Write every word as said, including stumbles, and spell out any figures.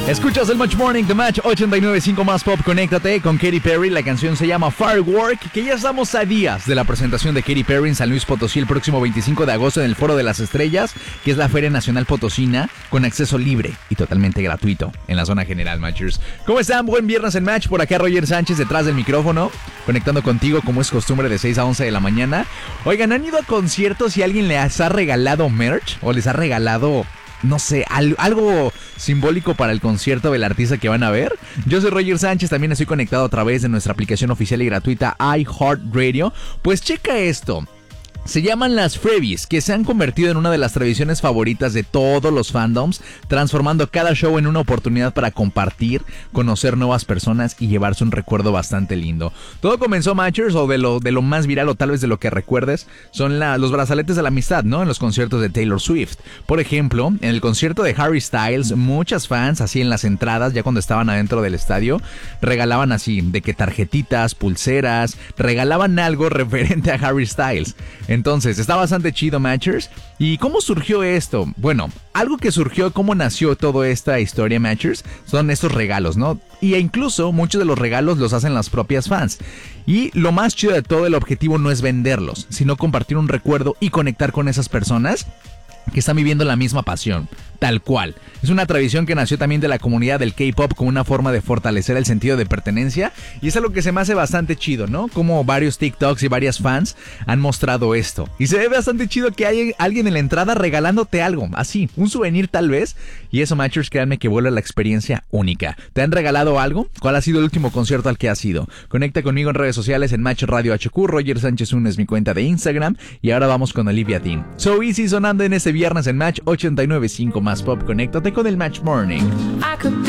Escuchas el Match Morning, The Match ochenta y nueve punto cinco más Pop. Conéctate con Katy Perry. La canción se llama Firework, que ya estamos a días de la presentación de Katy Perry en San Luis Potosí el próximo veinticinco de agosto en el Foro de las Estrellas, que es la Feria Nacional Potosina, con acceso libre y totalmente gratuito en la zona general, Matchers. ¿Cómo están? Buen viernes en Match. Por acá Roger Sánchez detrás del micrófono, conectando contigo como es costumbre de seis a once de la mañana. Oigan, ¿han ido a conciertos y alguien les ha regalado merch o les ha regalado, no sé, algo simbólico para el concierto del artista que van a ver? Yo soy Roger Sánchez, también estoy conectado a través de nuestra aplicación oficial y gratuita iHeartRadio. Pues checa esto. Se llaman las freebies, que se han convertido en una de las tradiciones favoritas de todos los fandoms, transformando cada show en una oportunidad para compartir, conocer nuevas personas y llevarse un recuerdo bastante lindo. Todo comenzó, Matchers, o de lo, de lo más viral, o tal vez de lo que recuerdes, son la, los brazaletes de la amistad, ¿no? En los conciertos de Taylor Swift. Por ejemplo, en el concierto de Harry Styles, muchas fans, así en las entradas, ya cuando estaban adentro del estadio, regalaban así, de que tarjetitas, pulseras, regalaban algo referente a Harry Styles. Entonces, está bastante chido, Matchers. ¿Y cómo surgió esto? Bueno, algo que surgió, cómo nació toda esta historia, Matchers, son estos regalos, ¿no? Y incluso muchos de los regalos los hacen las propias fans. Y lo más chido de todo, el objetivo no es venderlos, sino compartir un recuerdo y conectar con esas personas que están viviendo la misma pasión, tal cual. Es una tradición que nació también de la comunidad del K-pop como una forma de fortalecer el sentido de pertenencia, y es algo que se me hace bastante chido, ¿no? Como varios TikToks y varias fans han mostrado esto. Y se ve bastante chido que hay alguien en la entrada regalándote algo, así, un souvenir tal vez, y eso, Matchers, créanme que vuelve la experiencia única. ¿Te han regalado algo? ¿Cuál ha sido el último concierto al que has ido? Conecta conmigo en redes sociales en Match Radio H Q, Roger Sánchez uno es mi cuenta de Instagram, y ahora vamos con Olivia Dean. So Easy sonando en este viernes en Match ochenta y nueve punto cinco más Pop. Conéctate con el Match Morning.